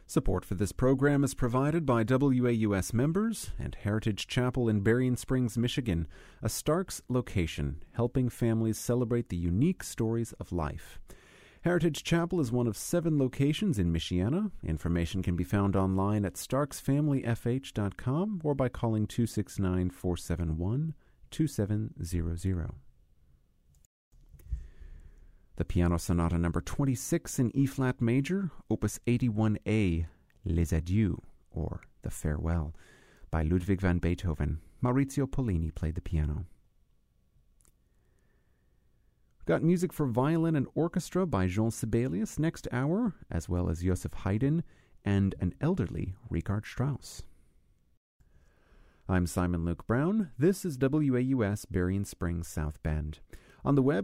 Support for this program is provided by WAUS members and Heritage Chapel in Berrien Springs, Michigan, a Starks location, helping families celebrate the unique stories of life. Heritage Chapel is one of 7 locations in Michiana. Information can be found online at starksfamilyfh.com or by calling 269-471-2700. The Piano Sonata No. 26 in E-flat major, Opus 81A, Les Adieux, or The Farewell, by Ludwig van Beethoven. Maurizio Pollini played the piano. We've got music for violin and orchestra by Jean Sibelius next hour, as well as Joseph Haydn and an elderly Richard Strauss. I'm Simon Luke Brown. This is WAUS Berrien Springs South Bend. On the web,